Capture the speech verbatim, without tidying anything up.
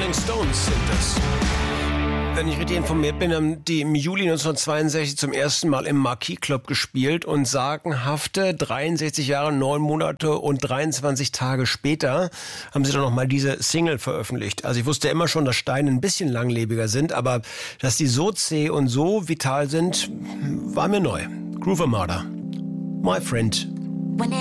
Rolling Stones sind das. Wenn ich richtig informiert bin, haben die im Juli neunzehnhundertzweiundsechzig zum ersten Mal im Marquis Club gespielt und sagenhafte dreiundsechzig Jahre, neun Monate und dreiundzwanzig Tage später haben sie dann noch mal diese Single veröffentlicht. Also ich wusste immer schon, dass Steine ein bisschen langlebiger sind, aber dass die so zäh und so vital sind, war mir neu. Groove Armada, My Friend.